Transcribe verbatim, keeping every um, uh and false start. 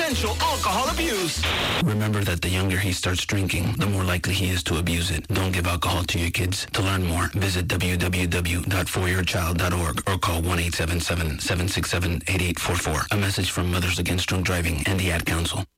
potential alcohol abuse. Remember that the younger he starts drinking, the more likely he is to abuse it. Don't give alcohol to your kids. To learn more, visit w w w dot for your child dot org or call one eight seven seven, seven six seven, eight eight four four. A message from Mothers Against Drunk Driving and the Ad Council.